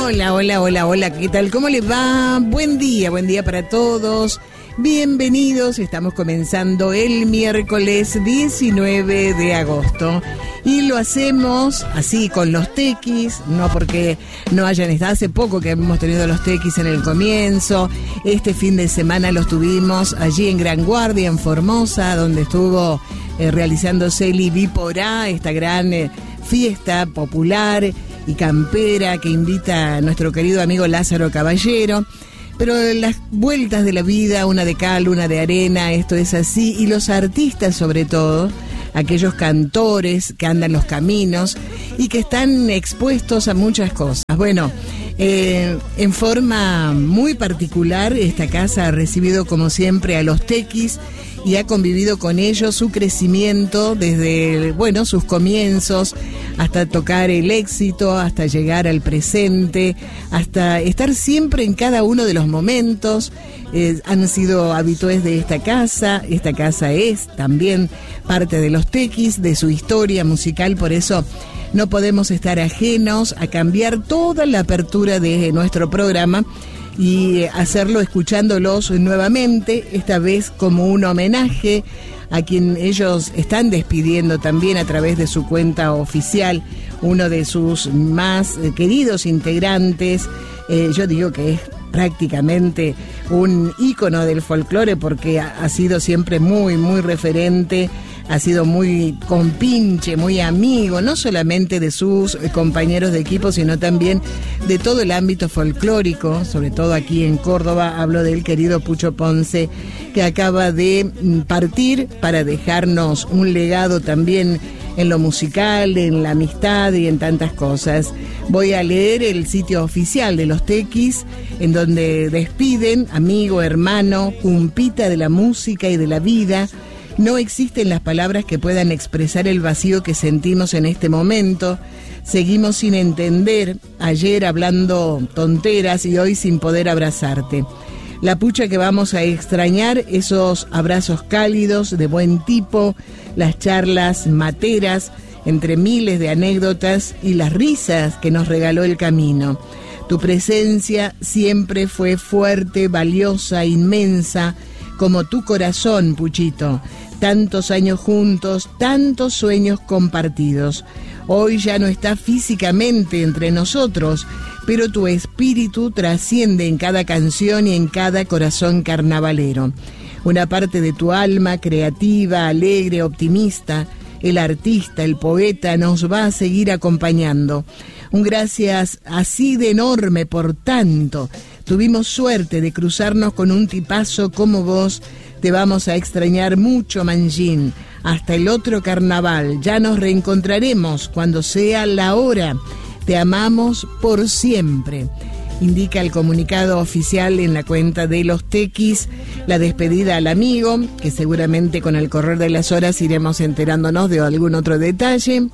Hola, ¿qué tal? ¿Cómo les va? Buen día para todos. Bienvenidos, estamos comenzando el miércoles 19 de agosto y lo hacemos así con los tequis, no porque no hayan estado, hace poco que hemos tenido los tequis en el comienzo, este fin de semana los tuvimos allí en Gran Guardia, en Formosa, donde estuvo realizándose el Ibiporá, esta gran fiesta popular y campera que invita a nuestro querido amigo Lázaro Caballero. Pero las vueltas de la vida, una de cal, una de arena, esto es así, y los artistas sobre todo, aquellos cantores que andan los caminos y que están expuestos a muchas cosas. Bueno, en forma muy particular, esta casa ha recibido como siempre a los tequis y ha convivido con ellos su crecimiento desde, bueno, sus comienzos hasta tocar el éxito, hasta llegar al presente, hasta estar siempre en cada uno de los momentos. Han sido habitués de esta casa es también parte de los tequis, de su historia musical, por eso no podemos estar ajenos a cambiar toda la apertura de nuestro programa y hacerlo escuchándolos nuevamente, esta vez como un homenaje a quien ellos están despidiendo también a través de su cuenta oficial, uno de sus más queridos integrantes. Yo digo que es prácticamente un ícono del folclore porque ha sido siempre muy, muy referente, ha sido muy compinche, muy amigo, no solamente de sus compañeros de equipo, sino también de todo el ámbito folclórico, sobre todo aquí en Córdoba. Hablo del querido Pucho Ponce, que acaba de partir para dejarnos un legado también en lo musical, en la amistad y en tantas cosas. Voy a leer el sitio oficial de los tequis, en donde despiden, amigo, hermano, cumpita de la música y de la vida. No existen las palabras que puedan expresar el vacío que sentimos en este momento. Seguimos sin entender, ayer hablando tonteras y hoy sin poder abrazarte. La pucha que vamos a extrañar, esos abrazos cálidos, de buen tipo, las charlas materas, entre miles de anécdotas y las risas que nos regaló el camino. Tu presencia siempre fue fuerte, valiosa, inmensa, como tu corazón, Puchito. Tantos años juntos, tantos sueños compartidos. Hoy ya no está físicamente entre nosotros, pero tu espíritu trasciende en cada canción y en cada corazón carnavalero. Una parte de tu alma creativa, alegre, optimista, el artista, el poeta, nos va a seguir acompañando. Un gracias así de enorme por tanto. Tuvimos suerte de cruzarnos con un tipazo como vos. Te vamos a extrañar mucho, Manjín. Hasta el otro carnaval. Ya nos reencontraremos cuando sea la hora. Te amamos por siempre. Indica el comunicado oficial en la cuenta de los tequis, la despedida al amigo, que seguramente con el correr de las horas iremos enterándonos de algún otro detalle.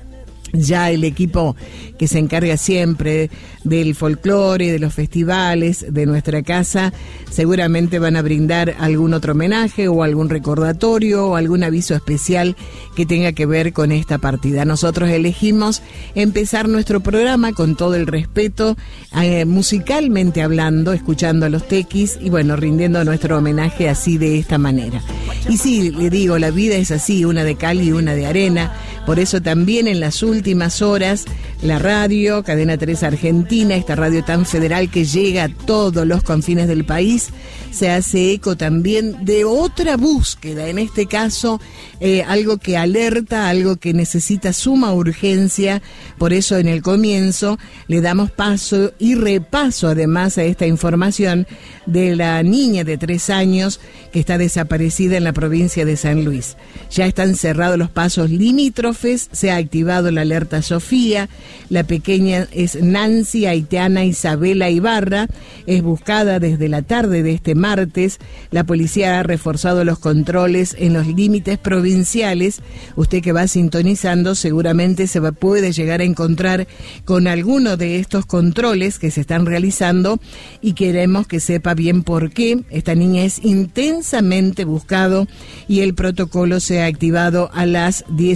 Ya el equipo que se encarga siempre del folclore, de los festivales de nuestra casa, seguramente van a brindar algún otro homenaje o algún recordatorio o algún aviso especial que tenga que ver con esta partida. Nosotros elegimos empezar nuestro programa con todo el respeto, musicalmente hablando, escuchando a los tequis y bueno, rindiendo nuestro homenaje así de esta manera. Y sí, le digo, la vida es así, una de cal y una de arena, por eso también en las últimas horas la radio, Cadena 3 Argentina, esta radio tan federal que llega a todos los confines del país, se hace eco también de otra búsqueda, en este caso algo que alerta, algo que necesita suma urgencia. Por eso en el comienzo le damos paso y repaso además a esta información de la niña de 3 años que está desaparecida en la provincia de San Luis. Ya están cerrados los pasos limítrofes, se ha activado la alerta Sofía, la pequeña es Nancy Aiteana Isabela Ibarra, es buscada desde la tarde de este martes, la policía ha reforzado los controles en los límites provinciales. Usted que va sintonizando seguramente puede llegar a encontrar con alguno de estos controles que se están realizando y queremos que sepa bien por qué. Esta niña es intensamente buscado y el protocolo se ha activado a las 18:15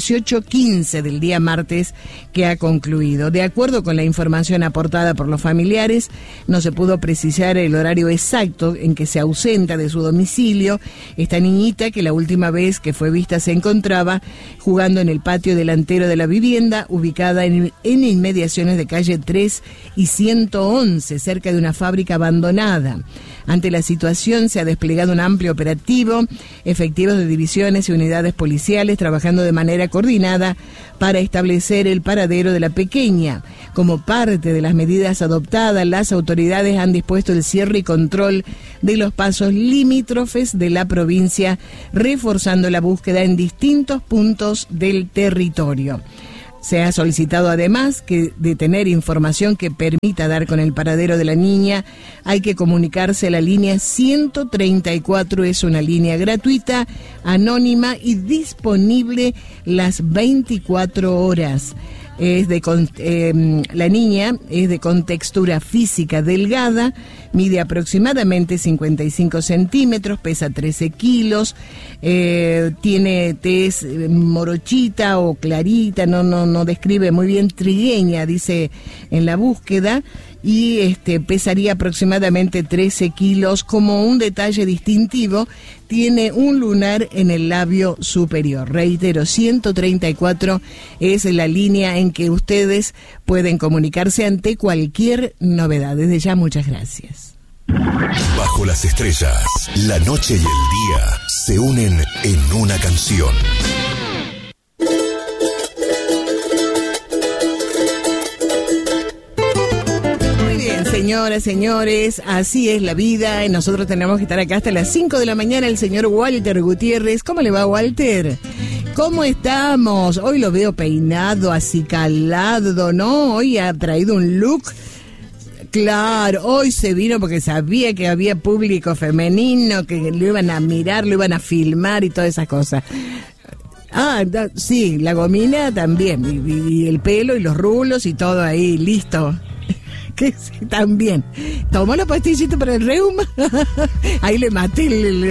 15 del día martes que ha concluido. De acuerdo con la información aportada por los familiares, no se pudo precisar el horario exacto en que se ausenta de su domicilio esta niñita, que la última vez que fue vista se encontraba jugando en el patio delantero de la vivienda, ubicada en inmediaciones de calle 3 y 111, cerca de una fábrica abandonada. Ante la situación se ha desplegado un amplio operativo, efectivos de divisiones y unidades policiales trabajando de manera coordinada para establecer el paradero de la pequeña. Como parte de las medidas adoptadas, las autoridades han dispuesto el cierre y control de los pasos limítrofes de la provincia, reforzando la búsqueda en distintos puntos del territorio. Se ha solicitado además que de tener información que permita dar con el paradero de la niña, hay que comunicarse a la línea 134, es una línea gratuita, anónima y disponible las 24 horas. La niña es de contextura física delgada, mide aproximadamente 55 centímetros, pesa 13 kilos, tiene tez morochita o clarita, no describe muy bien, trigueña, dice en la búsqueda, y pesaría aproximadamente 13 kilos. Como un detalle distintivo, tiene un lunar en el labio superior. Reitero, 134 es la línea en que ustedes pueden comunicarse ante cualquier novedad. Desde ya, muchas gracias. Bajo las estrellas, la noche y el día se unen en una canción. Señoras, señores, así es la vida y nosotros tenemos que estar acá hasta las 5 de la mañana. El señor Walter Gutiérrez. ¿Cómo le va, Walter? ¿Cómo estamos? Hoy lo veo peinado, acicalado, ¿no? Hoy ha traído un look. Claro, hoy se vino porque sabía que había público femenino, que lo iban a mirar, lo iban a filmar y todas esas cosas. Ah, sí, la gomina también, y el pelo y los rulos y todo ahí, listo. Que sí, también. ¿Tomó la pastillita para el reuma? Ahí le maté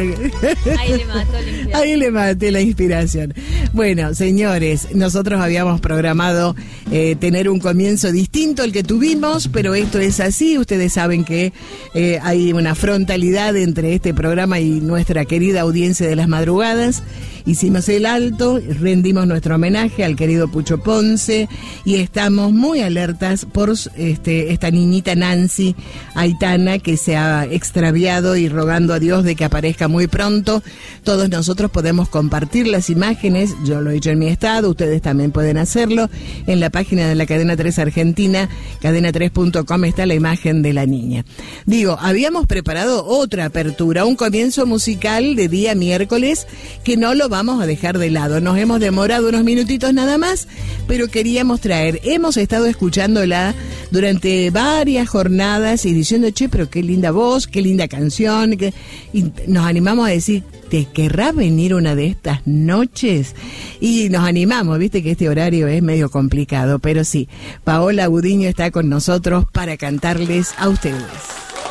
Ahí le maté la inspiración. Bueno, señores, nosotros habíamos programado tener un comienzo distinto al que tuvimos, pero esto es así. Ustedes saben que hay una frontalidad entre este programa y nuestra querida audiencia de las madrugadas. Hicimos el alto, rendimos nuestro homenaje al querido Pucho Ponce y estamos muy alertas por esta niñita Nancy Aitana, que se ha extraviado, y rogando a Dios de que aparezca muy pronto. Todos nosotros podemos compartir las imágenes, yo lo he hecho en mi estado, ustedes también pueden hacerlo. En la página de la Cadena 3 Argentina, cadena3.com, está la imagen de la niña. Digo, habíamos preparado otra apertura, un comienzo musical de día miércoles que no lo vamos a dejar de lado. Nos hemos demorado unos minutitos nada más, pero queríamos traer, hemos estado escuchándola durante varias jornadas y diciendo, che, pero qué linda voz, qué linda canción, y nos animamos a decir, ¿te querrá venir una de estas noches? Y nos animamos, viste que este horario es medio complicado, pero sí, Paola Gudiño está con nosotros para cantarles a ustedes.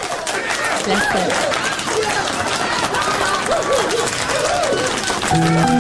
Gracias.